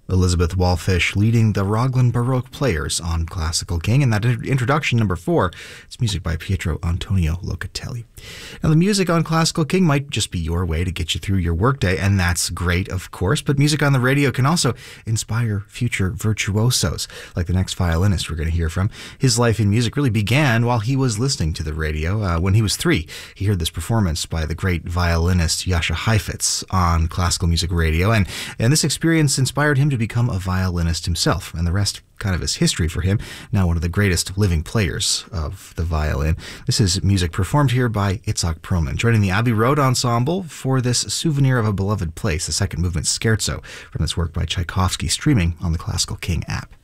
Elizabeth Wallfish leading the Raglan Baroque Players on Classical King. And that introduction, number 4, it's music by Pietro Antonio Locatelli. Now, the music on Classical King might just be your way to get you through your workday, and that's great, of course, but music on the radio can also inspire future virtuosos, like the next violinist we're going to hear from. His life in music really began while he was listening to the radio. When he was 3, he heard this performance by the great violinist Jascha Heifetz on classical music radio, and this experience inspired him to become a violinist himself, and the rest kind of is history for him, now one of the greatest living players of the violin. This is music performed here by Itzhak Perlman, joining the Abbey Road Ensemble for this Souvenir of a Beloved Place, the second movement scherzo from this work by Tchaikovsky, streaming on the Classical King app.